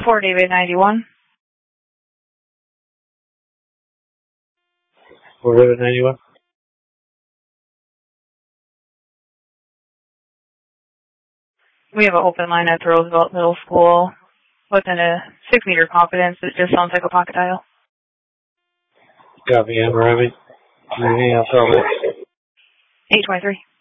Fort David 91. Fort David 91. We have an open line at the Roosevelt Middle School within a 6-meter confidence. It just sounds like a pocket dial. Copy, I'm Remy. Anything else over? 823.